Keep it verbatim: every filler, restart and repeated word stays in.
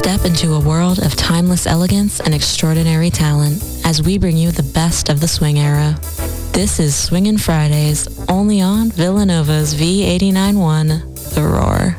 Step into a world of timeless elegance and extraordinary talent as we bring you the best of the swing era. This is Swingin' Fridays, only on Villanova's V eighty-nine point one, The Roar.